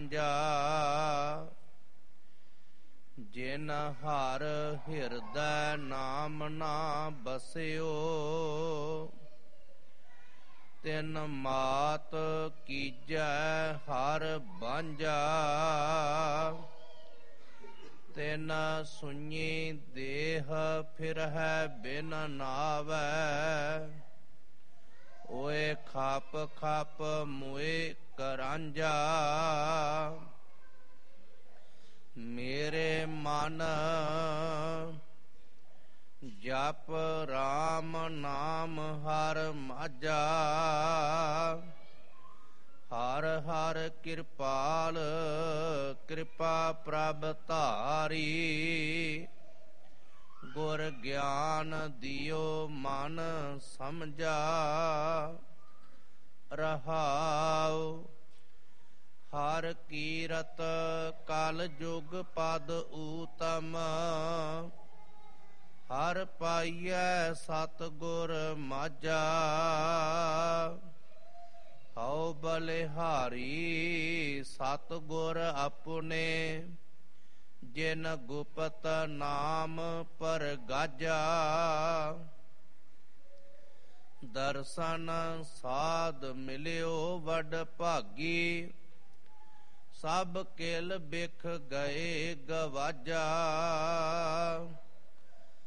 ਸਾਂਝਾ। ਜਿਨ ਹਰ ਹਿਰਦੈ ਨਾਮ ਨਾ ਬਸਿਓ, ਤਿਨ ਮਾਤ ਕੀਜੈ ਹਰ ਬਾਂਝਾ। ਤਿਨ ਸੁਣੀ ਦੇਹ ਫਿਰਹਿ ਬਿਨ ਨਾਵੈ, ਓਏ ਖਪ ਖਪ ਮੁਏ ਕਰਾਂਝਾ। ਮੇਰੇ ਮਨ ਜਪ ਰਾਮ ਨਾਮ ਹਰ ਮਾਝਾ। ਹਰ ਹਰ ਕਿਰਪਾਲ ਕਿਰਪਾ ਪ੍ਰਭ ਧਾਰੀ, ਗੁਰ ਗਿਆਨ ਦਿਓ ਮਨ ਸਮਝਾ। ਰਹਾਉ ਹਰ ਕੀਰਤ ਕਲ ਜੁਗ ਪਦ ਊਤਮ, ਹਰ ਪਾਈਐ ਸਤਿਗੁਰ ਮਾਝਾ। ਹਉ ਬਲਿਹਾਰੀ ਸਤਿਗੁਰ ਆਪਣੇ, ਜਿਨ ਗੁਪਤ ਨਾਮ ਪਰਗਾਝਾ। ਦਰਸ਼ਨ ਸਾਧ ਮਿਲਿਓ ਵਡ ਭਾਗੀ, ਸਭ ਕਿਲ ਬਿਖ ਗਏ ਗਵਾਜਾ।